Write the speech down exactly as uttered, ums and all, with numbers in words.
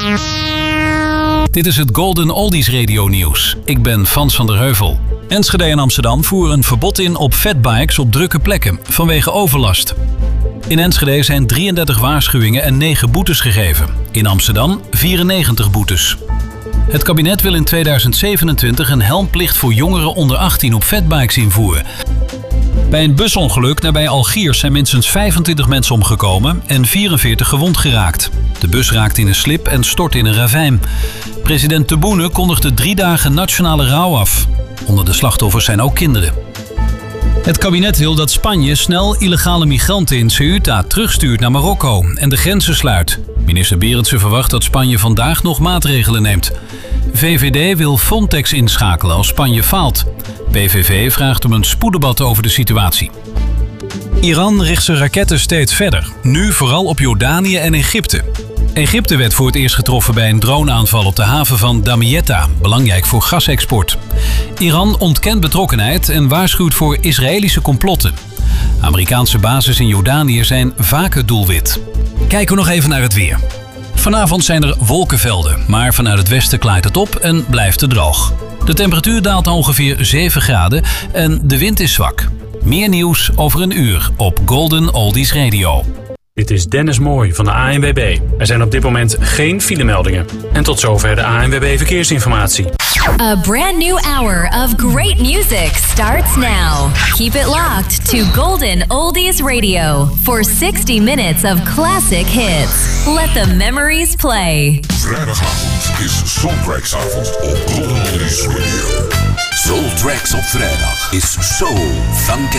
Dit is het Golden Oldies Radio Nieuws. Ik ben Frans van der Heuvel. Enschede en Amsterdam voeren een verbod in op fatbikes op drukke plekken vanwege overlast. In Enschede zijn drieëndertig waarschuwingen en negen boetes gegeven. In Amsterdam vierennegentig boetes. Het kabinet wil in tweeduizend zevenentwintig een helmplicht voor jongeren onder achttien op fatbikes invoeren. Bij een busongeluk nabij Algiers zijn minstens vijfentwintig mensen omgekomen en vierenveertig gewond geraakt. De bus raakte in een slip en stortte in een ravijn. President Tebboune kondigde drie dagen nationale rouw af. Onder de slachtoffers zijn ook kinderen. Het kabinet wil dat Spanje snel illegale migranten in Ceuta terugstuurt naar Marokko en de grenzen sluit. Minister Berendsen verwacht dat Spanje vandaag nog maatregelen neemt. V V D wil Frontex inschakelen als Spanje faalt. P V V vraagt om een spoeddebat over de situatie. Iran richt zijn raketten steeds verder, nu vooral op Jordanië en Egypte. Egypte werd voor het eerst getroffen bij een droneaanval op de haven van Damietta, belangrijk voor gasexport. Iran ontkent betrokkenheid en waarschuwt voor Israëlische complotten. Amerikaanse bases in Jordanië zijn vaak het doelwit. Kijken we nog even naar het weer. Vanavond zijn er wolkenvelden, maar vanuit het westen klaart het op en blijft het droog. De temperatuur daalt naar ongeveer zeven graden en de wind is zwak. Meer nieuws over een uur op Golden Oldies Radio. Dit is Dennis Mooij van de A N W B. Er zijn op dit moment geen filemeldingen. En tot zover de A N W B Verkeersinformatie. A brand new hour of great music starts now. Keep it locked to Golden Oldies Radio for sixty minutes of classic hits. Let the memories play. Vrijdagavond is Soultracksavond op Golden Oldies Radio. Soultracks op vrijdag is Soul van